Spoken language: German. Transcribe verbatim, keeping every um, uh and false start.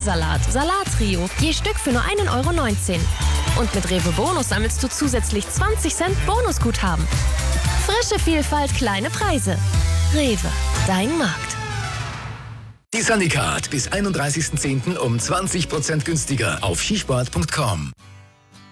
Kartoffelsalat, Salattrio, je Stück für nur ein Euro neunzehn. Und mit Rewe Bonus sammelst du zusätzlich zwanzig Cent Bonusguthaben. Frische Vielfalt, kleine Preise. Rewe, dein Markt. Die Sunnycard bis einunddreißigsten zehnten um zwanzig Prozent günstiger auf skisport punkt com.